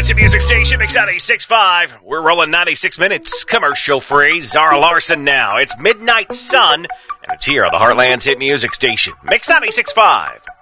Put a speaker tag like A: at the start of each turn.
A: Heartland's hit music station, Mix 96.5. We're rolling 96 minutes. Commercial free. Zara Larson now. It's Midnight Sun, and it's here on the Heartland's hit music station, Mix 96.5.